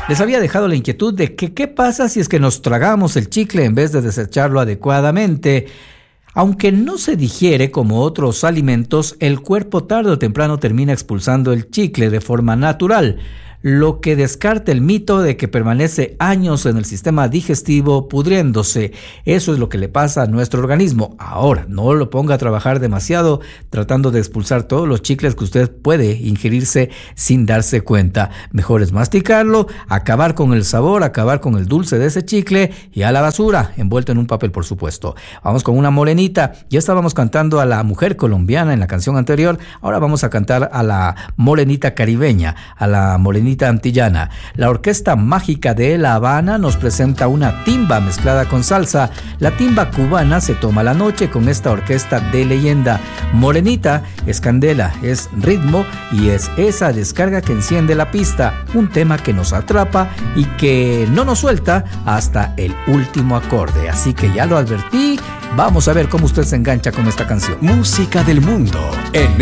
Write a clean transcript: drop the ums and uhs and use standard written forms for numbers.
Les había dejado la inquietud de que qué pasa si es que nos tragamos el chicle en vez de desecharlo adecuadamente. Aunque no se digiere como otros alimentos, el cuerpo tarde o temprano termina expulsando el chicle de forma natural, lo que descarta el mito de que permanece años en el sistema digestivo pudriéndose. Eso es lo que le pasa a nuestro organismo. Ahora, no lo ponga a trabajar demasiado tratando de expulsar todos los chicles que usted puede ingerirse sin darse cuenta. Mejor es masticarlo, acabar con el sabor, acabar con el dulce de ese chicle y a la basura, envuelto en un papel, por supuesto. Vamos con una morenita. Ya estábamos cantando a la mujer colombiana en la canción anterior. Ahora vamos a cantar a la morenita caribeña, a la morenita antillana. La Orquesta Mágica de La Habana nos presenta una timba mezclada con salsa. La timba cubana se toma la noche con esta orquesta de leyenda. Morenita es candela, es ritmo y es esa descarga que enciende la pista. Un tema que nos atrapa y que no nos suelta hasta el último acorde. Así que ya lo advertí. Vamos a ver cómo usted se engancha con esta canción. Música del mundo en